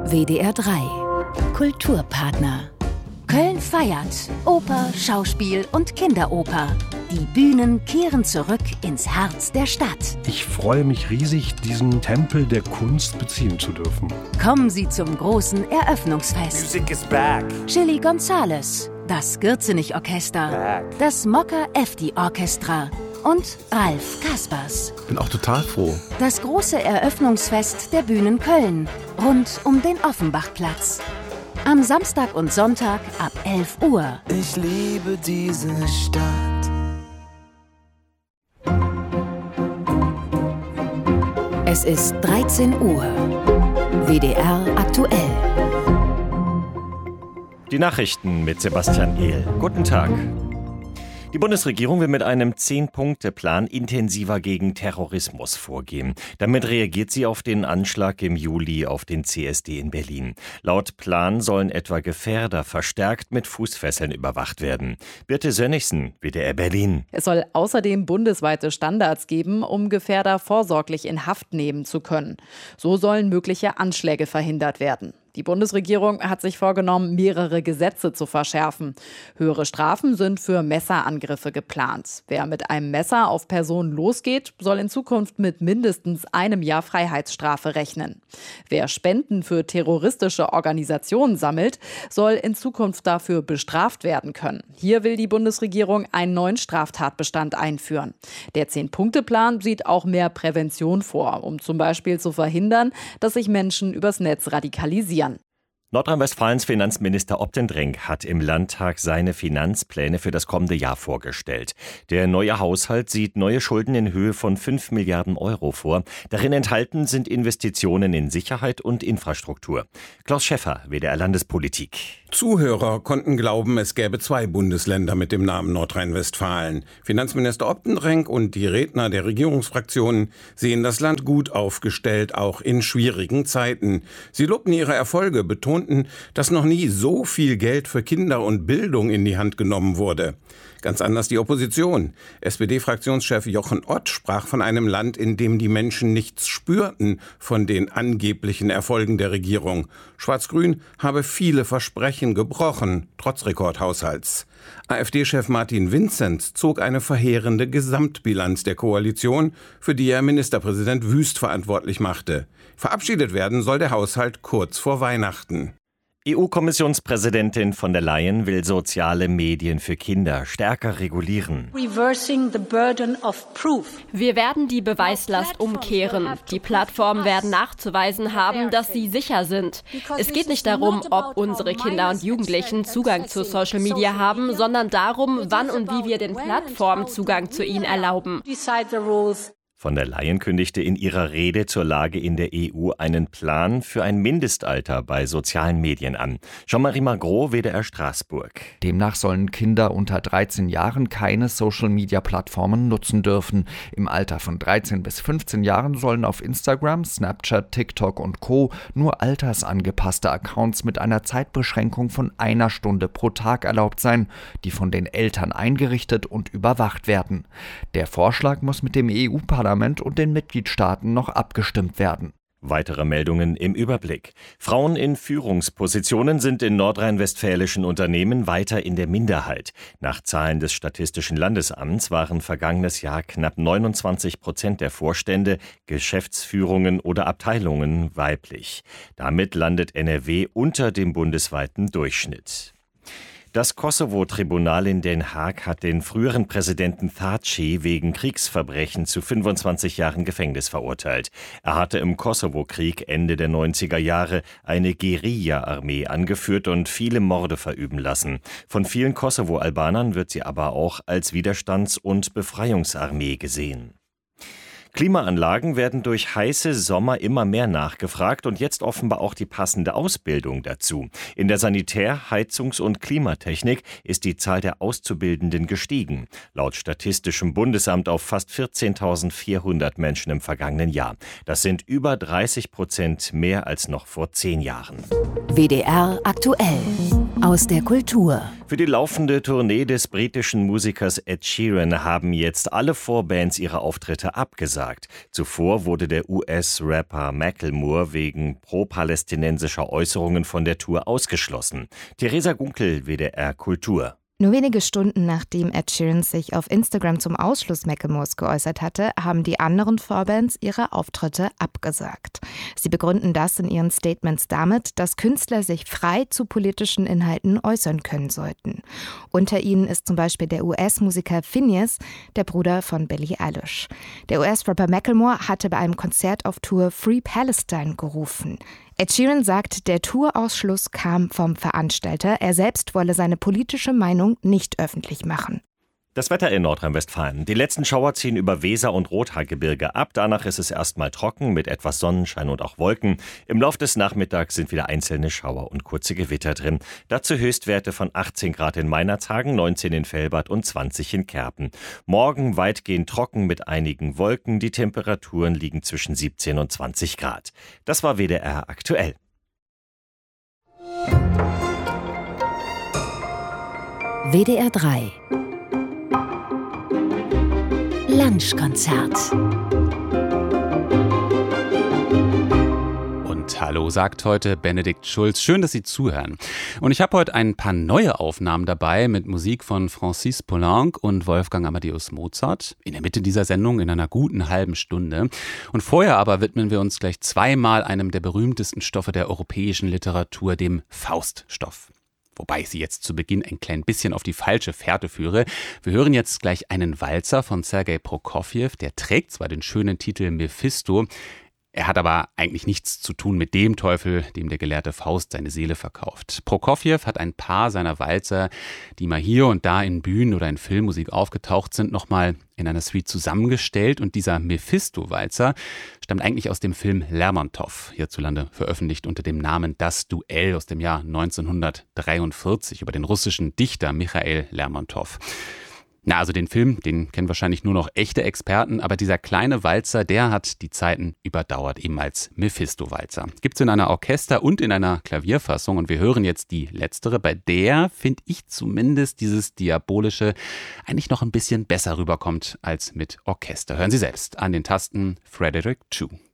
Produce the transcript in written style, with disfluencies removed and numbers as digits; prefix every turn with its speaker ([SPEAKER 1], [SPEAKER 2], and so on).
[SPEAKER 1] WDR 3 Kulturpartner. Köln feiert. Oper, Schauspiel und Kinderoper. Die Bühnen kehren zurück ins Herz der Stadt.
[SPEAKER 2] Ich freue mich riesig, diesen Tempel der Kunst beziehen zu dürfen.
[SPEAKER 1] Kommen Sie zum großen Eröffnungsfest.
[SPEAKER 3] Music is back.
[SPEAKER 1] Chili Gonzales, das Gürzenich-Orchester, das Mokka-Efti-Orchestra und Ralf Kaspers.
[SPEAKER 4] Bin auch total froh.
[SPEAKER 1] Das große Eröffnungsfest der Bühnen Köln, rund um den Offenbachplatz. Am Samstag und Sonntag ab 11 Uhr.
[SPEAKER 3] Ich liebe diese Stadt.
[SPEAKER 1] Es ist 13 Uhr. WDR aktuell.
[SPEAKER 5] Die Nachrichten mit Sebastian Ehl. Guten Tag. Die Bundesregierung will mit einem 10-Punkte-Plan intensiver gegen Terrorismus vorgehen. Damit reagiert sie auf den Anschlag im Juli auf den CSD in Berlin. Laut Plan sollen etwa Gefährder verstärkt mit Fußfesseln überwacht werden. Birte Sönnigsen, WDR Berlin.
[SPEAKER 6] Es soll außerdem bundesweite Standards geben, um Gefährder vorsorglich in Haft nehmen zu können. So sollen mögliche Anschläge verhindert werden. Die Bundesregierung hat sich vorgenommen, mehrere Gesetze zu verschärfen. Höhere Strafen sind für Messerangriffe geplant. Wer mit einem Messer auf Personen losgeht, soll in Zukunft mit mindestens 1 Jahr Freiheitsstrafe rechnen. Wer Spenden für terroristische Organisationen sammelt, soll in Zukunft dafür bestraft werden können. Hier will die Bundesregierung einen neuen Straftatbestand einführen. Der 10-Punkte-Plan sieht auch mehr Prävention vor, um zum Beispiel zu verhindern, dass sich Menschen übers Netz radikalisieren.
[SPEAKER 5] Nordrhein-Westfalens Finanzminister Optendrenk hat im Landtag seine Finanzpläne für das kommende Jahr vorgestellt. Der neue Haushalt sieht neue Schulden in Höhe von 5 Milliarden Euro vor. Darin enthalten sind Investitionen in Sicherheit und Infrastruktur. Klaus Schäffer, WDR Landespolitik.
[SPEAKER 7] Zuhörer konnten glauben, es gäbe 2 Bundesländer mit dem Namen Nordrhein-Westfalen. Finanzminister Optendrenk und die Redner der Regierungsfraktionen sehen das Land gut aufgestellt, auch in schwierigen Zeiten. Sie lobten ihre Erfolge, betonten, dass noch nie so viel Geld für Kinder und Bildung in die Hand genommen wurde. Ganz anders die Opposition. SPD-Fraktionschef Jochen Ott sprach von einem Land, in dem die Menschen nichts spürten von den angeblichen Erfolgen der Regierung. Schwarz-Grün habe viele Versprechen gebrochen, trotz Rekordhaushalts. AfD-Chef Martin Vinzenz zog eine verheerende Gesamtbilanz der Koalition, für die er Ministerpräsident Wüst verantwortlich machte. Verabschiedet werden soll der Haushalt kurz vor Weihnachten.
[SPEAKER 5] EU-Kommissionspräsidentin von der Leyen will soziale Medien für Kinder stärker regulieren.
[SPEAKER 8] Wir werden die Beweislast umkehren. Die Plattformen werden nachzuweisen haben, dass sie sicher sind. Es geht nicht darum, ob unsere Kinder und Jugendlichen Zugang zu Social Media haben, sondern darum, wann und wie wir den Plattformen Zugang zu ihnen erlauben.
[SPEAKER 5] Von der Leyen kündigte in ihrer Rede zur Lage in der EU einen Plan für ein Mindestalter bei sozialen Medien an. Jean-Marie Magro, WDR Straßburg.
[SPEAKER 9] Demnach sollen Kinder unter 13 Jahren keine Social-Media-Plattformen nutzen dürfen. Im Alter von 13 bis 15 Jahren sollen auf Instagram, Snapchat, TikTok und Co. nur altersangepasste Accounts mit einer Zeitbeschränkung von 1 Stunde pro Tag erlaubt sein, die von den Eltern eingerichtet und überwacht werden. Der Vorschlag muss mit dem EU-Parlament und den Mitgliedstaaten noch abgestimmt werden.
[SPEAKER 5] Weitere Meldungen im Überblick. Frauen in Führungspositionen sind in nordrhein-westfälischen Unternehmen weiter in der Minderheit. Nach Zahlen des Statistischen Landesamts waren vergangenes Jahr knapp 29% der Vorstände, Geschäftsführungen oder Abteilungen weiblich. Damit landet NRW unter dem bundesweiten Durchschnitt. Das Kosovo-Tribunal in Den Haag hat den früheren Präsidenten Thaci wegen Kriegsverbrechen zu 25 Jahren Gefängnis verurteilt. Er hatte im Kosovo-Krieg Ende der 90er Jahre eine Guerilla-Armee angeführt und viele Morde verüben lassen. Von vielen Kosovo-Albanern wird sie aber auch als Widerstands- und Befreiungsarmee gesehen. Klimaanlagen werden durch heiße Sommer immer mehr nachgefragt und jetzt offenbar auch die passende Ausbildung dazu. In der Sanitär-, Heizungs- und Klimatechnik ist die Zahl der Auszubildenden gestiegen. Laut Statistischem Bundesamt auf fast 14.400 Menschen im vergangenen Jahr. Das sind über 30% mehr als noch vor 10 Jahren.
[SPEAKER 1] WDR aktuell. aus der Kultur.
[SPEAKER 5] Für die laufende Tournee des britischen Musikers Ed Sheeran haben jetzt alle Vorbands ihre Auftritte abgesagt. Zuvor wurde der US-Rapper Macklemore wegen pro-palästinensischer Äußerungen von der Tour ausgeschlossen. Theresa Gunkel, WDR Kultur.
[SPEAKER 4] Nur wenige Stunden nachdem Ed Sheeran sich auf Instagram zum Ausschluss Macklemores geäußert hatte, haben die anderen Vorbands ihre Auftritte abgesagt. Sie begründen das in ihren Statements damit, dass Künstler sich frei zu politischen Inhalten äußern können sollten. Unter ihnen ist zum Beispiel der US-Musiker Finneas, der Bruder von Billie Eilish. Der US-Rapper Macklemore hatte bei einem Konzert auf Tour Free Palestine gerufen. Ed Sheeran sagt, der Tourausschluss kam vom Veranstalter. Er selbst wolle seine politische Meinung nicht öffentlich machen.
[SPEAKER 5] Das Wetter in Nordrhein-Westfalen. Die letzten Schauer ziehen über Weser und Rothaargebirge ab. Danach ist es erstmal trocken mit etwas Sonnenschein und auch Wolken. Im Laufe des Nachmittags sind wieder einzelne Schauer und kurze Gewitter drin. Dazu Höchstwerte von 18 Grad in Meinerzhagen, 19 in Velbert und 20 in Kerpen. Morgen weitgehend trocken mit einigen Wolken. Die Temperaturen liegen zwischen 17 und 20 Grad. Das war WDR aktuell.
[SPEAKER 1] WDR 3 Lunchkonzert.
[SPEAKER 10] Und hallo, sagt heute Benedikt Schulz. Schön, dass Sie zuhören. Und ich habe heute ein paar neue Aufnahmen dabei mit Musik von Francis Poulenc und Wolfgang Amadeus Mozart. In der Mitte dieser Sendung in einer guten halben Stunde. Und vorher aber widmen wir uns gleich zweimal einem der berühmtesten Stoffe der europäischen Literatur, dem Fauststoff. Wobei ich Sie jetzt zu Beginn ein klein bisschen auf die falsche Fährte führe. Wir hören jetzt gleich einen Walzer von Sergei Prokofjew. Der trägt zwar den schönen Titel Mephisto, er hat aber eigentlich nichts zu tun mit dem Teufel, dem der gelehrte Faust seine Seele verkauft. Prokofjew hat ein paar seiner Walzer, die mal hier und da in Bühnen- oder in Filmmusik aufgetaucht sind, nochmal in einer Suite zusammengestellt. Und dieser Mephisto-Walzer stammt eigentlich aus dem Film Lermontov, hierzulande veröffentlicht unter dem Namen Das Duell aus dem Jahr 1943 über den russischen Dichter Michail Lermontov. Na, also den Film, den kennen wahrscheinlich nur noch echte Experten, aber dieser kleine Walzer, der hat die Zeiten überdauert, eben als Mephisto-Walzer. Gibt's in einer Orchester- und in einer Klavierfassung und wir hören jetzt die letztere. Bei der finde ich zumindest dieses Diabolische eigentlich noch ein bisschen besser rüberkommt als mit Orchester. Hören Sie selbst an den Tasten Frederick Chu.